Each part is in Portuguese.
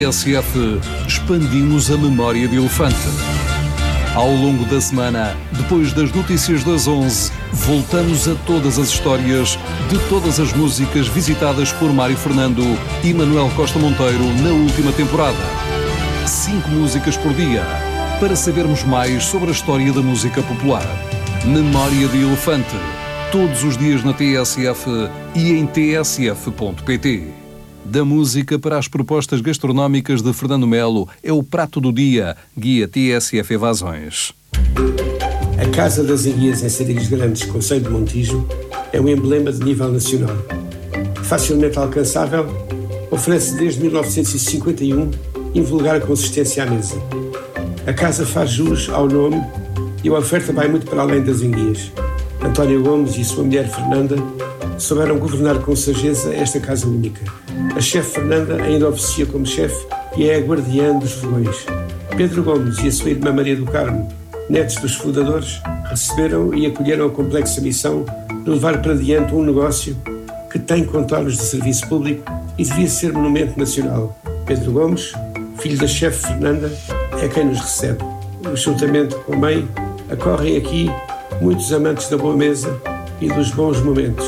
TSF, expandimos a memória de elefante. Ao longo da semana, depois das notícias das 11, voltamos a todas as histórias de todas as músicas visitadas por Mário Fernando e Manuel Costa Monteiro na última temporada. 5 músicas por dia, para sabermos mais sobre a história da música popular. Memória de Elefante, todos os dias na TSF e em tsf.pt. Da música para as propostas gastronómicas de Fernando Melo é o Prato do Dia, guia TSF Evasões. A Casa das Enguias em Sarilhos Grandes, concelho de Montijo, é um emblema de nível nacional. Facilmente alcançável, oferece desde 1951 invulgar consistência à mesa. A casa faz jus ao nome e a oferta vai muito para além das enguias. António Gomes e sua mulher Fernanda souberam governar com sageza esta casa única. A chefe Fernanda ainda oficia como chefe e é a guardiã dos fogões. Pedro Gomes e a sua irmã Maria do Carmo, netos dos fundadores, receberam e acolheram a complexa missão de levar para diante um negócio que tem contornos de serviço público e devia ser monumento nacional. Pedro Gomes, filho da chefe Fernanda, é quem nos recebe. Juntamente com a mãe, acorrem aqui muitos amantes da boa mesa e dos bons momentos.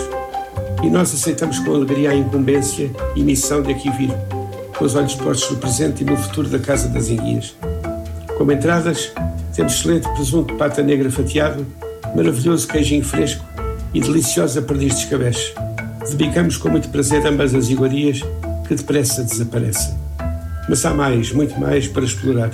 E nós aceitamos com alegria a incumbência e missão de aqui vir, com os olhos postos no presente e no futuro da Casa das Enguias. Como entradas, temos excelente presunto de pata negra fatiado, maravilhoso queijinho fresco e deliciosa perdiz de escabeche. Debicamos com muito prazer ambas as iguarias que depressa desaparecem. Mas há mais, muito mais para explorar.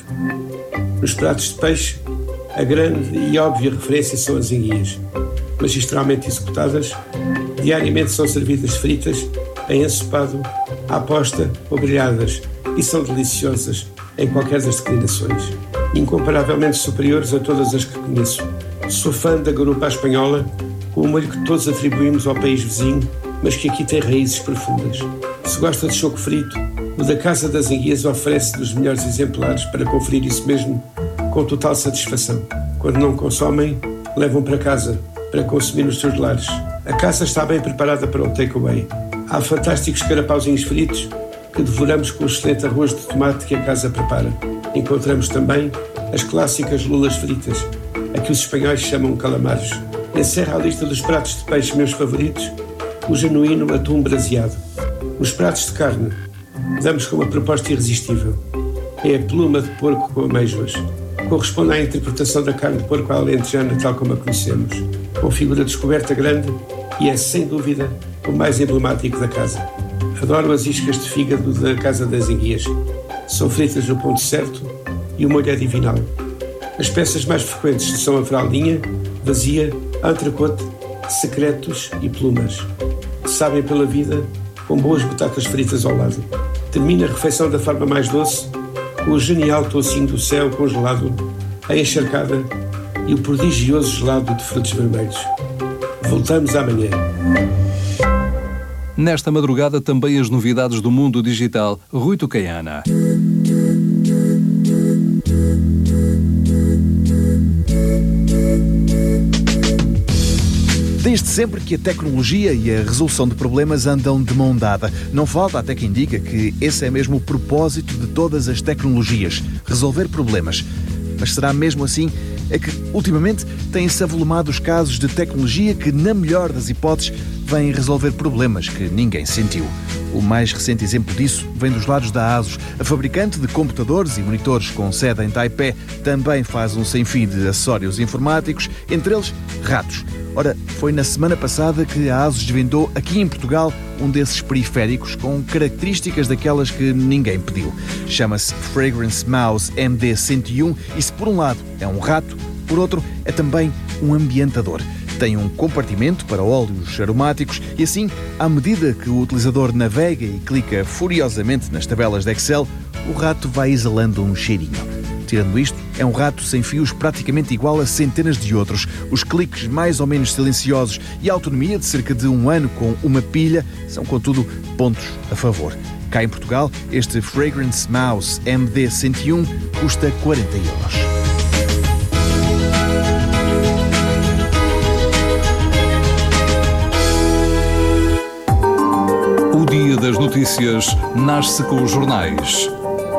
Nos pratos de peixe, a grande e óbvia referência são as enguias. Magistralmente executadas, diariamente são servidas fritas, em ensopado, à posta ou grelhadas e são deliciosas em qualquer das declinações. Incomparavelmente superiores a todas as que conheço. Sou fã da garupa à espanhola, com o molho que todos atribuímos ao país vizinho, mas que aqui tem raízes profundas. Se gosta de choco frito, o da Casa das Enguias oferece dos melhores exemplares para conferir isso mesmo com total satisfação. Quando não consomem, levam para casa para consumir nos seus lares. A casa está bem preparada para o takeaway. Há fantásticos carapauzinhos fritos que devoramos com o excelente arroz de tomate que a casa prepara. Encontramos também as clássicas lulas fritas, a que os espanhóis chamam calamares. Encerra a lista dos pratos de peixe meus favoritos, o genuíno atum braseado. Nos pratos de carne, damos com uma proposta irresistível. É a pluma de porco com amêijoas. Corresponde à interpretação da carne de porco alentejana tal como a conhecemos, com figura descoberta grande e é, sem dúvida, o mais emblemático da casa. Adoro as iscas de fígado da Casa das Enguias. São fritas no ponto certo e o molho é divinal. As peças mais frequentes são a fraldinha, vazia, entrecote, secretos e plumas. Sabem pela vida com boas batatas fritas ao lado. Termina a refeição da forma mais doce, com o genial toucinho do céu congelado, a encharcada e o prodigioso gelado de frutos vermelhos. Voltamos amanhã. Nesta madrugada também as novidades do mundo digital. Rui Tucaiana. Desde sempre que a tecnologia e a resolução de problemas andam de mão dada. Não falta até quem diga que esse é mesmo o propósito de todas as tecnologias, resolver problemas. Mas será mesmo assim? É que, ultimamente, têm-se avolumado os casos de tecnologia que, na melhor das hipóteses, vêm resolver problemas que ninguém sentiu. O mais recente exemplo disso vem dos lados da ASUS. A fabricante de computadores e monitores com sede em Taipei também faz um sem fim de acessórios informáticos, entre eles ratos. Ora, foi na semana passada que a ASUS desvendou aqui em Portugal um desses periféricos com características daquelas que ninguém pediu. Chama-se Fragrance Mouse MD101 e se por um lado é um rato, por outro é também um ambientador. Tem um compartimento para óleos aromáticos e assim, à medida que o utilizador navega e clica furiosamente nas tabelas de Excel, o rato vai exalando um cheirinho. Tirando isto, é um rato sem fios praticamente igual a centenas de outros. Os cliques mais ou menos silenciosos e a autonomia de cerca de 1 ano com uma pilha são, contudo, pontos a favor. Cá em Portugal, este Fragrance Mouse MD101 custa 40€. O Dia das Notícias nasce com os jornais.